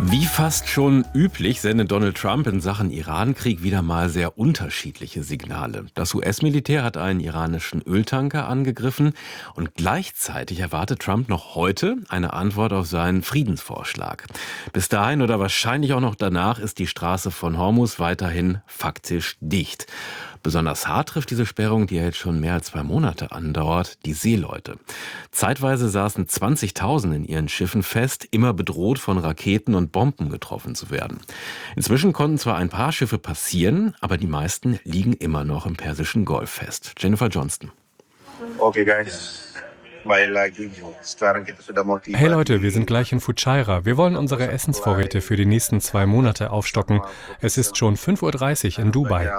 Wie fast schon üblich sendet Donald Trump in Sachen Irankrieg wieder mal sehr unterschiedliche Signale. Das US-Militär hat einen iranischen Öltanker angegriffen und gleichzeitig erwartet Trump noch heute eine Antwort auf seinen Friedensvorschlag. Bis dahin oder wahrscheinlich auch noch danach ist die Straße von Hormuz weiterhin faktisch dicht. Besonders hart trifft diese Sperrung, die ja jetzt schon mehr als 2 Monate andauert, die Seeleute. Zeitweise saßen 20.000 in ihren Schiffen fest, immer bedroht von Raketen und Bomben getroffen zu werden. Inzwischen konnten zwar ein paar Schiffe passieren, aber die meisten liegen immer noch im Persischen Golf fest. Jennifer Johnston. Okay, guys. Hey Leute, wir sind gleich in Fujairah. Wir wollen unsere Essensvorräte für die nächsten 2 Monate aufstocken. Es ist schon 5:30 Uhr in Dubai.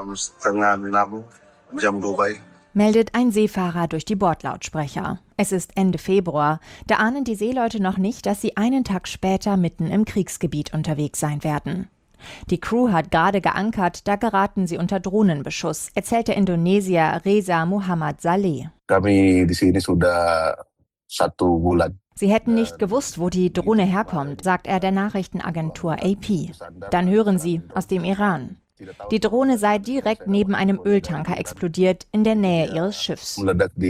Meldet ein Seefahrer durch die Bordlautsprecher. Es ist Ende Februar. Da ahnen die Seeleute noch nicht, dass sie einen Tag später mitten im Kriegsgebiet unterwegs sein werden. Die Crew hat gerade geankert, da geraten sie unter Drohnenbeschuss, erzählt der Indonesier Reza Muhammad Saleh. Sie hätten nicht gewusst, wo die Drohne herkommt, sagt er der Nachrichtenagentur AP. Dann hören sie, aus dem Iran. Die Drohne sei direkt neben einem Öltanker explodiert, in der Nähe ihres Schiffs.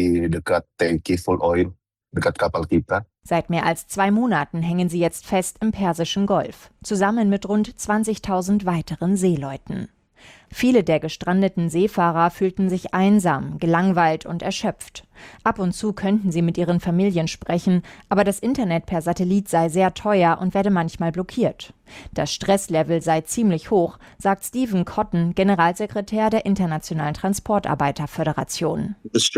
Seit mehr als 2 Monaten hängen sie jetzt fest im Persischen Golf, zusammen mit rund 20.000 weiteren Seeleuten. Viele der gestrandeten Seefahrer fühlten sich einsam, gelangweilt und erschöpft. Ab und zu könnten sie mit ihren Familien sprechen, aber das Internet per Satellit sei sehr teuer und werde manchmal blockiert. Das Stresslevel sei ziemlich hoch, sagt Stephen Cotton, Generalsekretär der Internationalen Transportarbeiterföderation.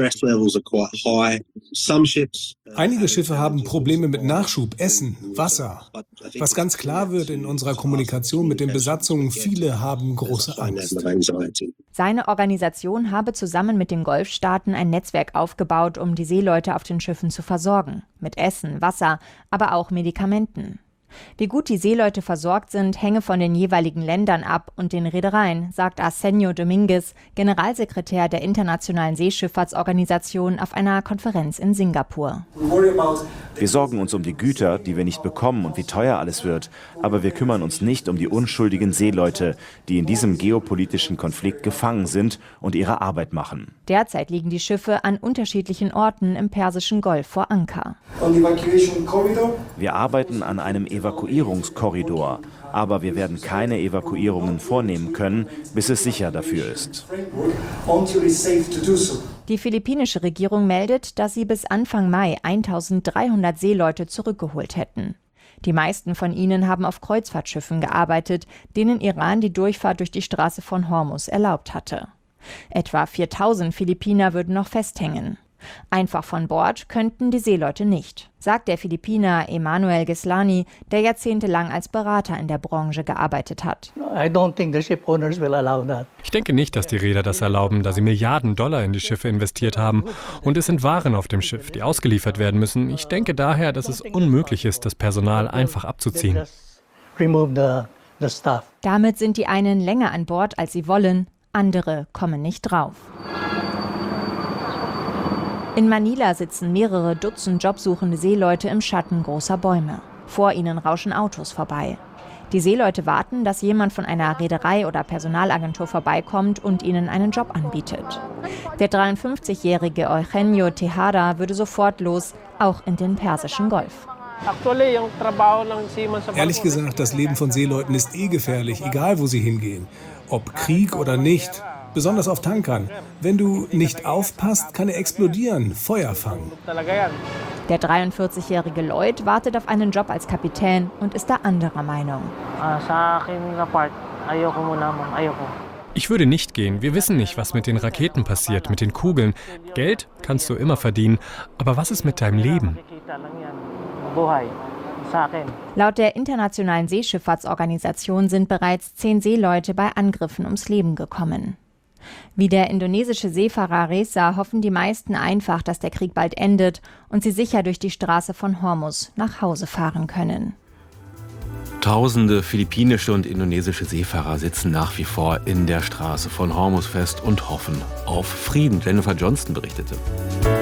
Einige Schiffe haben Probleme mit Nachschub, Essen, Wasser. Was ganz klar wird in unserer Kommunikation mit den Besatzungen, viele haben große Angst. Seine Organisation habe zusammen mit den Golfstaaten ein Netzwerk aufgebaut, um die Seeleute auf den Schiffen zu versorgen. Mit Essen, Wasser, aber auch Medikamenten. Wie gut die Seeleute versorgt sind, hänge von den jeweiligen Ländern ab und den Reedereien, sagt Arsenio Dominguez, Generalsekretär der Internationalen Seeschifffahrtsorganisation auf einer Konferenz in Singapur. Wir sorgen uns um die Güter, die wir nicht bekommen und wie teuer alles wird. Aber wir kümmern uns nicht um die unschuldigen Seeleute, die in diesem geopolitischen Konflikt gefangen sind und ihre Arbeit machen. Derzeit liegen die Schiffe an unterschiedlichen Orten im Persischen Golf vor Anker. Wir arbeiten an einem Evakuierungskorridor, aber wir werden keine Evakuierungen vornehmen können, bis es sicher dafür ist. Die philippinische Regierung meldet, dass sie bis Anfang Mai 1.300 Seeleute zurückgeholt hätten. Die meisten von ihnen haben auf Kreuzfahrtschiffen gearbeitet, denen Iran die Durchfahrt durch die Straße von Hormuz erlaubt hatte. Etwa 4.000 Philippiner würden noch festhängen. Einfach von Bord könnten die Seeleute nicht, sagt der Philippiner Emanuel Gislani, der jahrzehntelang als Berater in der Branche gearbeitet hat. Ich denke nicht, dass die Reeder das erlauben, da sie Milliarden Dollar in die Schiffe investiert haben. Und es sind Waren auf dem Schiff, die ausgeliefert werden müssen. Ich denke daher, dass es unmöglich ist, das Personal einfach abzuziehen. Damit sind die einen länger an Bord, als sie wollen, andere kommen nicht drauf. In Manila sitzen mehrere Dutzend jobsuchende Seeleute im Schatten großer Bäume. Vor ihnen rauschen Autos vorbei. Die Seeleute warten, dass jemand von einer Reederei oder Personalagentur vorbeikommt und ihnen einen Job anbietet. Der 53-jährige Eugenio Tejada würde sofort los, auch in den Persischen Golf. Ehrlich gesagt, das Leben von Seeleuten ist gefährlich, egal wo sie hingehen. Ob Krieg oder nicht. Besonders auf Tankern. Wenn du nicht aufpasst, kann er explodieren, Feuer fangen. Der 43-jährige Lloyd wartet auf einen Job als Kapitän und ist da anderer Meinung. Ich würde nicht gehen. Wir wissen nicht, was mit den Raketen passiert, mit den Kugeln. Geld kannst du immer verdienen. Aber was ist mit deinem Leben? Laut der Internationalen Seeschifffahrtsorganisation sind bereits 10 Seeleute bei Angriffen ums Leben gekommen. Wie der indonesische Seefahrer Reza hoffen die meisten einfach, dass der Krieg bald endet und sie sicher durch die Straße von Hormuz nach Hause fahren können. Tausende philippinische und indonesische Seefahrer sitzen nach wie vor in der Straße von Hormuz fest und hoffen auf Frieden. Jennifer Johnston berichtete.